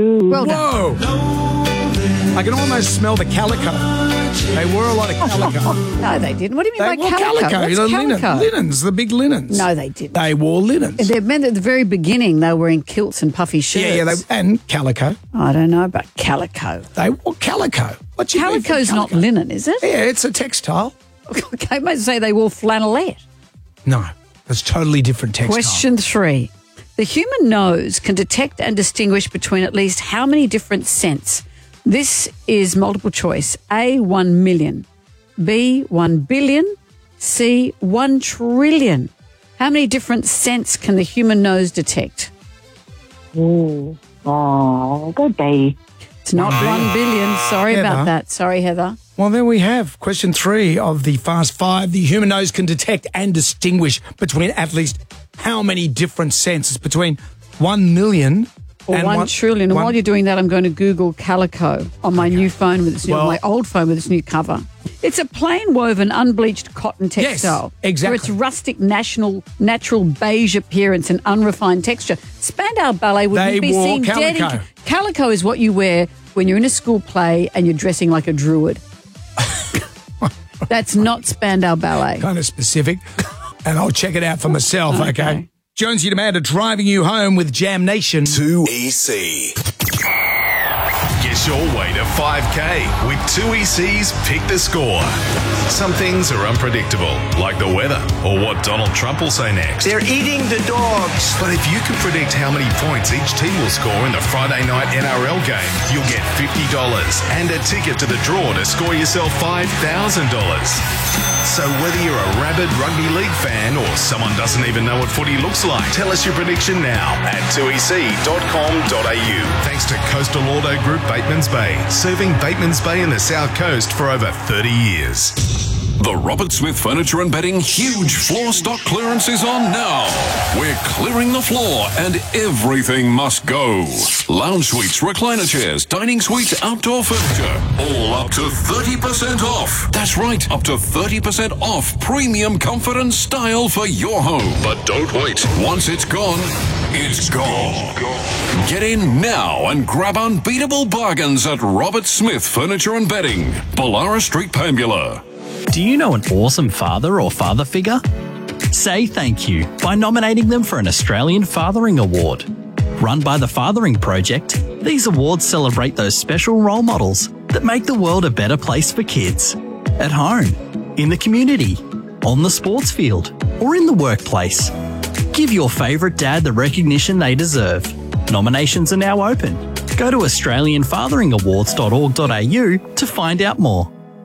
Well done. Whoa! I can almost smell the calico. They wore a lot of calico. No, they didn't. What do you mean They by wore calico? What's the calico? linens, the big linens. No, they didn't. They wore linens. They meant at the very beginning they were in kilts and puffy shirts. And calico. I don't know about calico. They wore calico. What you mean for Calico's not calico? linen, is it? Yeah, it's a textile. Okay, I might say they wore flannelette. No, it's totally different textile. Question 3. The human nose can detect and distinguish between at least how many different scents? This is multiple choice. A, 1 million. B, 1 billion. C, 1 trillion. How many different scents can the human nose detect? Go B. It's not 1 billion. Sorry Heather. about that. Sorry, Heather. Well, there we have question 3 of the Fast 5. The human nose can detect and distinguish between at least how many different scents? It's between 1 million Or and 1 trillion. And one- while you're doing that, I'm going to Google calico on my new phone with its new, my old phone with its new cover. It's a plain woven, unbleached cotton textile. Yes, exactly. For its rustic, natural beige appearance and unrefined texture. Spandau Ballet would They be wore seen dead calico. in... Calico is what you wear when you're in a school play and you're dressing like a druid. That's not Spandau Ballet. Kind of specific. And I'll check it out for myself, okay? Jonesy and Amanda driving you home with Jam Nation. 2EC. Get your way to 5K with 2EC's Pick the Score. Some things are unpredictable, like the weather or what Donald Trump will say next. They're eating the dogs. But if you can predict how many points each team will score in the Friday night NRL game, you'll get $50 and a ticket to the draw to score yourself $5,000. So whether you're a rabid rugby league fan or someone doesn't even know what footy looks like, tell us your prediction now at 2ec.com.au. Thanks to Coastal Auto Group Batemans Bay, serving Batemans Bay and the South Coast for over 30 years. The Robert Smith Furniture and Bedding huge floor stock clearance is on now. We're clearing the floor and everything must go. Lounge suites, recliner chairs, dining suites, outdoor furniture, all up to 30% off. That's right, up to 30% off premium comfort and style for your home. But don't wait. Once it's gone, it's gone. Get in now and grab unbeatable bargains at Robert Smith Furniture and Bedding, Ballara Street, Pambula. Do you know an awesome father or father figure? Say thank you by nominating them for an Australian Fathering Award. Run by the Fathering Project, these awards celebrate those special role models that make the world a better place for kids. At home, in the community, on the sports field, or in the workplace. Give your favourite dad the recognition they deserve. Nominations are now open. Go to australianfatheringawards.org.au to find out more.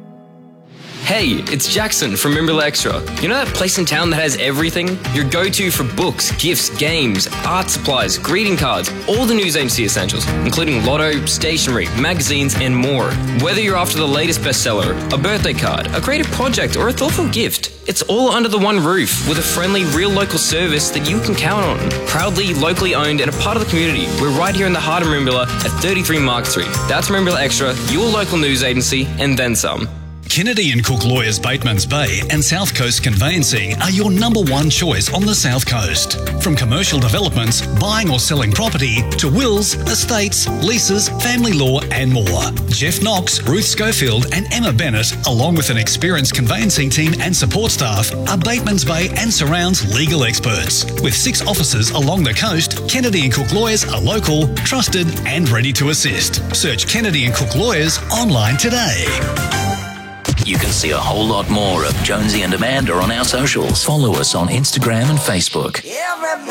Hey, it's Jackson from Mimbula Extra. You know that place in town that has everything? Your go-to for books, gifts, games, art supplies, greeting cards, all the news agency essentials, including lotto, stationery, magazines, and more. Whether you're after the latest bestseller, a birthday card, a creative project, or a thoughtful gift, it's all under the one roof with a friendly, real local service that you can count on. Proudly, locally owned, and a part of the community. We're right here in the heart of Mimbula at 33 Mark Street. That's Mimbula Extra, your local news agency, and then some. Kennedy & Cook Lawyers Batemans Bay and South Coast Conveyancing are your number one choice on the South Coast. From commercial developments, buying or selling property, to wills, estates, leases, family law and more. Jeff Knox, Ruth Schofield and Emma Bennett, along with an experienced conveyancing team and support staff, are Batemans Bay and surrounds legal experts. With 6 offices along the coast, Kennedy & Cook Lawyers are local, trusted and ready to assist. Search Kennedy & Cook Lawyers online today. You can see a whole lot more of Jonesy and Amanda on our socials. Follow us on Instagram and Facebook.